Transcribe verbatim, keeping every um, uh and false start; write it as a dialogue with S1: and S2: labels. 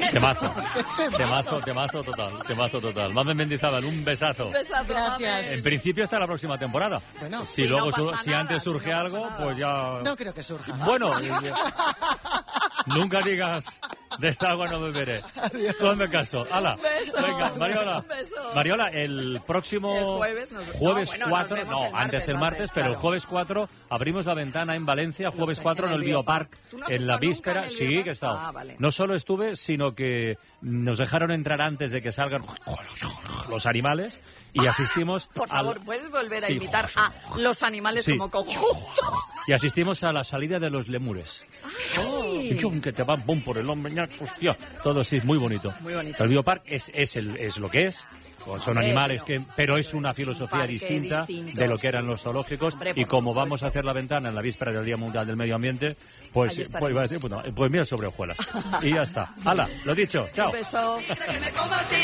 S1: Temazo, temazo, temazo total, temazo total. Mamen Mendizábal, un besazo.
S2: Un besazo,
S3: Gracias.
S1: En principio hasta la próxima temporada.
S3: Bueno,
S1: si
S2: sí,
S1: luego
S2: no
S1: su-
S2: pasa
S1: si
S2: nada,
S1: antes
S2: si
S1: surge
S2: no pasa
S1: algo,
S2: nada.
S1: pues ya.
S3: no creo que surja.
S1: Bueno, eh, nunca digas de esta agua no beberé. Tú hazme caso. Hala.
S2: Un beso.
S1: Venga, Mariola.
S2: Un beso.
S1: Mariola, el próximo
S2: El jueves nos-
S1: jueves
S2: no, bueno, nos
S1: cuatro,
S2: vemos
S1: no,
S2: el martes,
S1: antes el martes,
S2: martes,
S1: pero el
S2: claro.
S1: jueves cuatro abrimos la ventana en Valencia, jueves
S2: sé,
S1: cuatro en el Biopark,
S2: ¿Tú no has
S1: en la
S2: estado nunca
S1: víspera.
S2: en el
S1: Sí,
S2: Biopark?
S1: que he estado.
S2: Ah, vale.
S1: No solo estuve, sino que nos dejaron entrar antes de que salgan los animales y asistimos
S2: Por
S1: al-
S2: favor, ¿puedes volver a
S1: Sí.
S2: imitar a los animales
S1: Sí.
S2: como cojo?
S1: y asistimos a la salida de los lemures. Y chum, que te van pum por el hombro, ñac, hostia, todo sí, es muy bonito.
S2: Muy bonito.
S1: El Biopark es, es, el, es lo que es. Son
S2: Hombre,
S1: animales,
S2: pero-
S1: que, pero es
S2: pero
S1: una
S2: es un
S1: filosofía
S2: parque
S1: distinta
S2: distinto,
S1: de lo que eran
S2: sí,
S1: los
S2: sí,
S1: zoológicos.
S2: hombre,
S1: Y
S2: por
S1: como
S2: supuesto.
S1: vamos a hacer la ventana en la víspera del Día Mundial del Medio Ambiente, pues,
S2: Ahí
S1: pues, iba a decir, pues, no, pues mira sobre hojuelas. Y ya está. Hala, lo dicho, chao.
S2: Un beso.